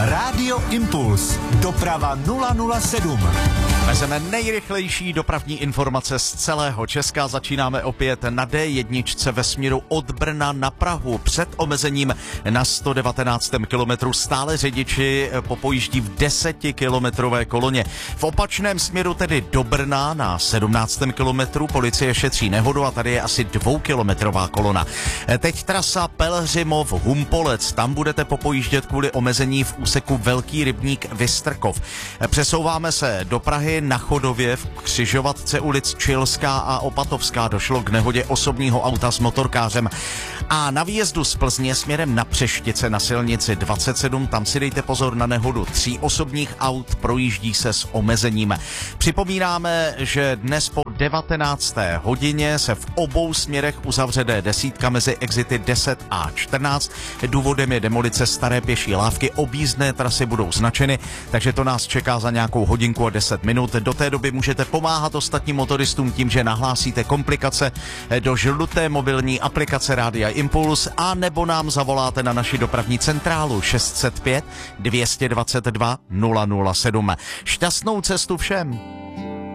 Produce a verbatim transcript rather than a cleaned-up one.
Rádio Impuls. Doprava nula nula sedm. Vezeme nejrychlejší dopravní informace z celého Česka. Začínáme opět na D jedna ve směru od Brna na Prahu. Před omezením na sto devatenáctém kilometru stále řidiči popojíždí v desetikilometrové koloně. V opačném směru tedy do Brna na sedmnáctém kilometru policie šetří nehodu a tady je asi dvoukilometrová kolona. Teď trasa Pelhřimov Humpolec. Tam budete popojíždět kvůli omezení v úseku Velký Rybník Vystrkov. Přesouváme se do Prahy. Na Chodově v křižovatce ulic Čilská a Opatovská došlo k nehodě osobního auta s motorkářem. A na výjezdu z Plzně směrem na Přeštice na silnici dvacet sedm, tam si dejte pozor na nehodu tří osobních aut, projíždí se s omezením. Připomínáme, že dnes po devatenácté hodině se v obou směrech uzavře D deset mezi exity deset a čtrnáct. Důvodem je demolice staré pěší lávky, objízdné trasy budou značeny, takže to nás čeká za nějakou hodinku a deset minut. Do té doby můžete pomáhat ostatním motoristům tím, že nahlásíte komplikace do žluté mobilní aplikace Rádia Impuls a nebo nám zavoláte na naši dopravní centrálu šest set pět dvě dvacet dva nula nula sedm. Šťastnou cestu všem!